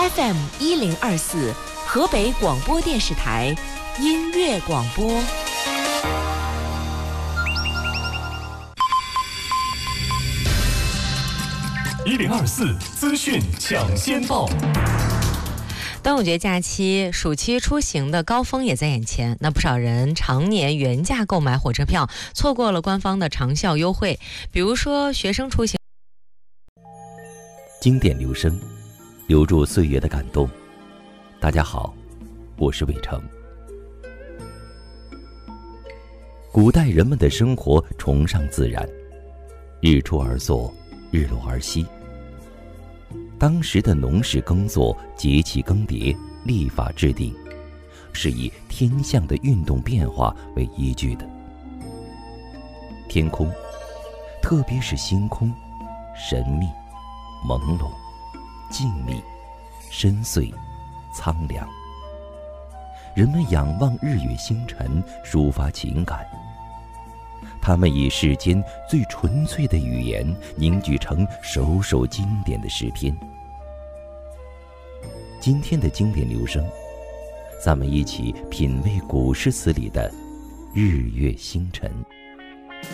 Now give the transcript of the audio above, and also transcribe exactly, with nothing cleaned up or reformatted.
F M 一零二四，河北广播电视台音乐广播。 一零二四资讯抢先报。 端午节假期，暑期出行的高峰也在眼前。那不少人常年原价购买火车票，错过了官方的长效优惠。比如说学生出行。 经典留声，留住岁月的感动。大家好，我是魏成。古代人们的生活崇尚自然，日出而作，日落而息。当时的农事耕作、节气更迭、历法制定，是以天象的运动变化为依据的。天空，特别是星空，神秘、朦胧、静谧、深邃、苍凉。人们仰望日月星辰，抒发情感。他们以世间最纯粹的语言凝聚成首首经典的诗篇。今天的经典留声，咱们一起品味古诗词里的日月星辰。